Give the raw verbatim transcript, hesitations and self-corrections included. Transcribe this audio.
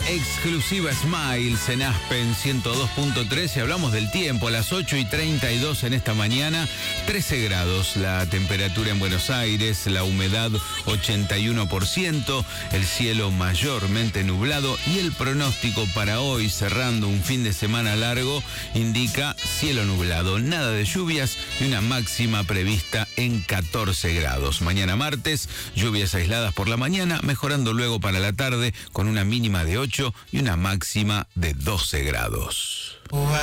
exclusiva Smiles en Aspen ciento dos punto tres y hablamos del tiempo a las ocho y treinta y dos en esta mañana, trece grados la temperatura en Buenos Aires, la humedad ochenta y uno por ciento, el cielo mayormente nublado y el pronóstico para hoy, cerrando un fin de semana largo, indica cielo nublado, nada de lluvias y una máxima prevista en catorce grados. Mañana martes, lluvias aisladas por la mañana, mejorando luego para la tarde con una mínima de ocho y una máxima de doce grados.